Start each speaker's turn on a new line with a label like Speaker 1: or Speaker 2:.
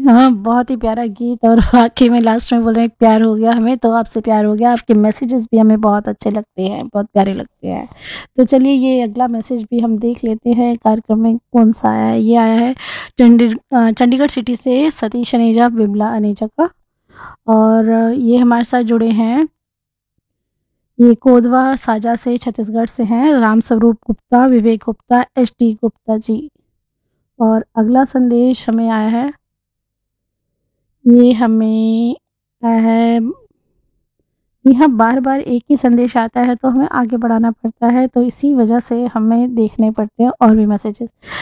Speaker 1: हाँ, बहुत ही प्यारा गीत और वाक़ई में लास्ट में बोल रहे हैं प्यार हो गया हमें, तो आपसे प्यार हो गया। आपके मैसेजेस भी हमें बहुत अच्छे लगते हैं, बहुत प्यारे लगते हैं। तो चलिए ये अगला मैसेज भी हम देख लेते हैं, कार्यक्रम में कौन-सा आया है। ये आया है चंडीगढ़ सिटी से सतीश अनेजा, बिमला अनेजा का, और ये हमारे साथ जुड़े हैं, ये कोदवा साजा से छत्तीसगढ़ से हैं, राम स्वरूप गुप्ता, विवेक गुप्ता, एसडी गुप्ता जी। और अगला संदेश हमें आया है, ये हमें आया है, जी हाँ, बार-बार एक ही संदेश आता है तो हमें आगे बढ़ाना पड़ता है, तो इसी वजह से हमें देखने पड़ते हैं और भी मैसेजेस।